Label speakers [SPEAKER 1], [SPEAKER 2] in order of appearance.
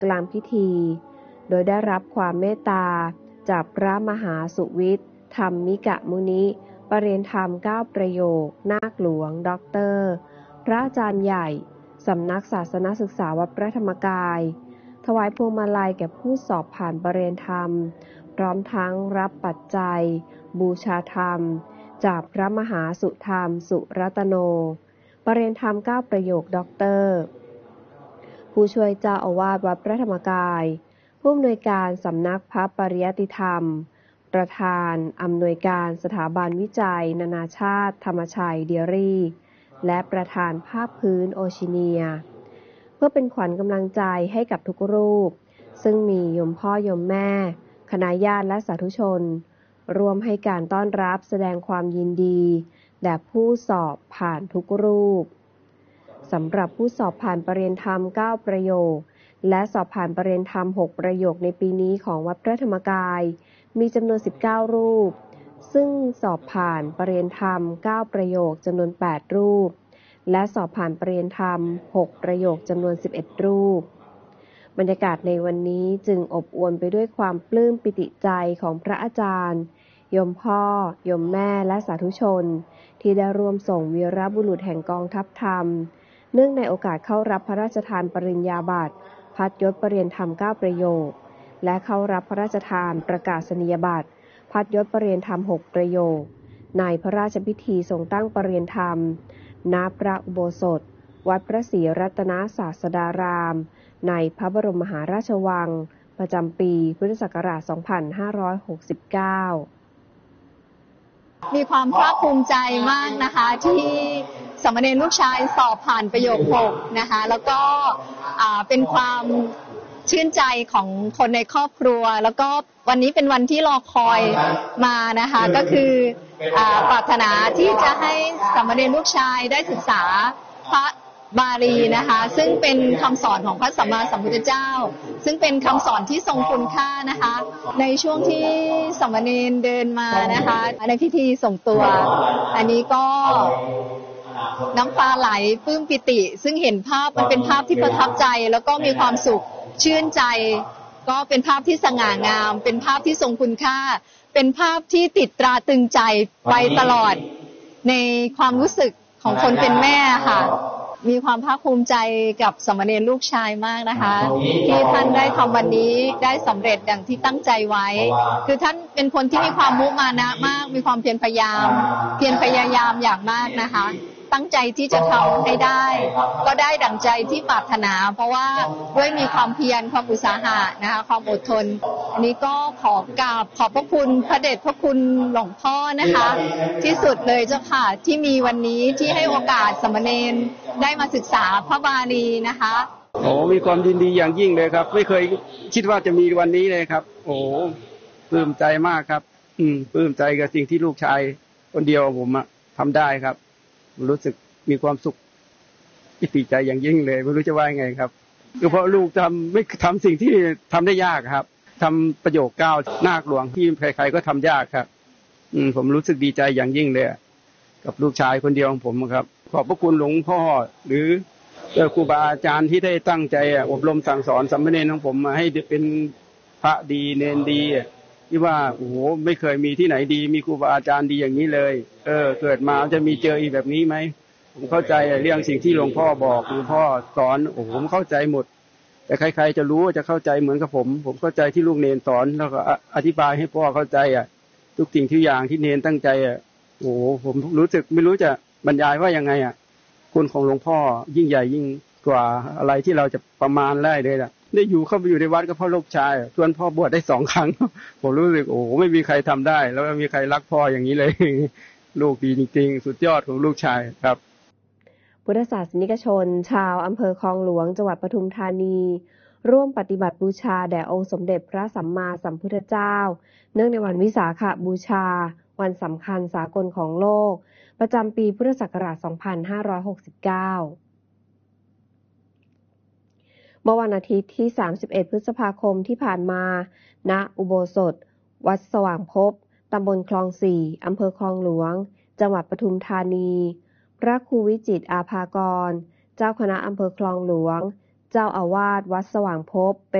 [SPEAKER 1] กลางพิธีโดยได้รับความเมตตาจากพระมหาสุวิทย์ธรรมิกมุนิประเรียนธรรม9ประโยคนาคหลวงด็อกเตอร์พระอาจารย์ใหญ่สำนักศาสนศึกษาวัดพระธรรมกายถวายพวงมาลัยแก่ผู้สอบผ่านประเรียนธรรมพร้อมทั้งรับปัจจัยบูชาธรรมจากพระมหาสุธรรมสุรัตโนประเรียนธรรม9ประโยคด็อกเตอร์ผู้ช่วยเจ้าอาวาสวัดพระธรรมกายผู้อำนวยการสำนักพระปริยัติธรรมประธานอำนวยการสถาบันวิจัยนานาชาติธรรมชัยเดียรี่และประธานภาคพื้นโอชิเนียเพื่อเป็นขวัญกำลังใจให้กับทุกรูปซึ่งมีโยมพ่อโยมแม่คณะญาติและสาธุชนรวมให้การต้อนรับแสดงความยินดีแด่ผู้สอบผ่านทุกรูปสำหรับผู้สอบผ่านประเรียนธรรม9ประโยคและสอบผ่านประเรียนธรรม6ประโยคในปีนี้ของวัดพระธรรมกายมีจำนวน19รูปซึ่งสอบผ่านประเรียนธรรม9ประโยคจำนวน8รูปและสอบผ่านประเรียนธรรม6ประโยคจำนวน11รูปบรรยากาศในวันนี้จึงอบอวลไปด้วยความปลื้มปิติใจของพระอาจารย์โยมพ่อโยมแม่และสาธุชนที่ได้ร่วมส่งวีรบุรุษแห่งกองทัพธรรมเนื่องในโอกาสเข้ารับพระราชทานปริญญาบัตรพัดยศประเรียนธรรม9ประโยคและเข้ารับพระราชทานประกาศนียบัตรพัดยศประเรียนธรรม6ประโยคในพระราชพิธีทรงตั้งประเรียนธรรมณพระอุโบสถวัดพระศรีรัตนศาสดารามในพระบรมมหาราชวังประจำปีพุทธศักราช 2569
[SPEAKER 2] มีความภาคภูมิใจมากนะคะที่สามเณรลูกชายสอบผ่านประโยค6นะคะแล้วก็เป็นความชื่นใจของคนในครอบครัวแล้วก็วันนี้เป็นวันที่รอคอยมานะคะก็คือปรารถนาที่จะให้สามเณรลูกชายได้ศึกษาพระบาลีนะคะซึ่งเป็นคำสอนของพระสัมมาสัมพุทธเจ้าซึ่งเป็นคำสอนที่ทรงคุณค่านะคะในช่วงที่สามเณรเดินมานะคะในพิธีส่งตัวอันนี้ก็น้ำตาไหลปลื้มปิติซึ่งเห็นภาพมันเป็นภาพที่ประทับใจแล้วก็มีความสุขชื่นใจก็เป็นภาพที่สง่างามเป็นภาพที่ทรงคุณค่าเป็นภาพที่ติดตราตรึงใจไปตลอดในความรู้สึกของคนเป็นแม่ค่ะมีความภาคภูมิใจกับสามเณรลูกชายมากนะคะที่ท่านได้ทำวันนี้ได้สำเร็จดังที่ตั้งใจไว้คือท่านเป็นคนที่มีความมุมานะมากมีความเพียรพยายามอย่างมากนะคะตั้งใจที่จะทำให้ได้ก็ได้ดั่งใจที่ปรารถนาเพราะว่าด้วยมีความเพียรความอุตสาหะนะคะความอดทนอันนี้ก็ขอกราบขอบพระคุณพระเดชพระคุณหลวงพ่อนะคะที่สุดเลยเจ้าค่ะที่มีวันนี้ที่ให้โอกาสสามเณรได้มาศึกษาพระบาลีนะคะ
[SPEAKER 3] โอ้มีความยินดีอย่างยิ่งเลยครับไม่เคยคิดว่าจะมีวันนี้เลยครับโอ้ปลื้มใจมากครับปลื้มใจกับสิ่งที่ลูกชายคนเดียวผมทำได้ครับรู้สึกมีความสุขปิติใจอย่างยิ่งเลยไม่รู้จะว่ายังไงครับคือเพราะลูกไม่ทำสิ่งที่ทำได้ยากครับทำประโยค9นาคหลวงที่ใครๆก็ทำยากครับผมรู้สึกดีใจอย่างยิ่งเลยกับลูกชายคนเดียวของผมครับขอบพระคุณหลวงพ่อหรือครูบาอาจารย์ที่ได้ตั้งใจอบรมสั่งสอนสามเณรของผมมาให้เป็นพระดีเนรดีที่ว่าโอ้โหไม่เคยมีที่ไหนดีมีครูบาอาจารย์ดีอย่างนี้เลยเกิดมาจะมีเจออีกแบบนี้ไหมผมเข้าใจเรื่องสิ่งที่หลวงพ่อบอกหลวงพ่อสอนโอ้โหผมเข้าใจหมดแต่ใครๆจะรู้จะเข้าใจเหมือนกับผมเข้าใจที่ลูกเนรสอนแล้วก็อธิบายให้พ่อเข้าใจทุกสิ่งทุกอย่างที่เนรตั้งใจโอ้โหผมรู้สึกไม่รู้จะบรรยายว่ายังไงคุณของหลวงพ่อยิ่งใหญ่ยิ่งกว่าอะไรที่เราจะประมาณได้เลยได้เข้าไปอยู่ในวัดก็เพราะลูกชายชวนพ่อบวชได้2 ครั้งผมรู้สึกโอ้โหไม่มีใครทำได้แล้วไม่มีใครรักพ่ออย่างนี้เลยลูกดีจริงๆสุดยอดของลูกชายครับ
[SPEAKER 1] พุทธศาสนิกชนชาวอำเภอคลองหลวงจังหวัดปทุมธานีร่วมปฏิบัติบูชาแด่องค์สมเด็จพระสัมมาสัมพุทธเจ้าเนื่องในวันวิสาขบูชาวันสำคัญสากลของโลกประจำปีพุทธศักราช 2569 เมื่อวันอาทิตย์ที่ 31 พฤษภาคมที่ผ่านมาณอุโบสถวัดสว่างภพตำบลคลอง 4 อำเภอคลองหลวงจังหวัดปทุมธานีพระครูวิจิตรอาภากรเจ้าคณะอำเภอคลองหลวงเจ้าอาวาสวัดสว่างภพ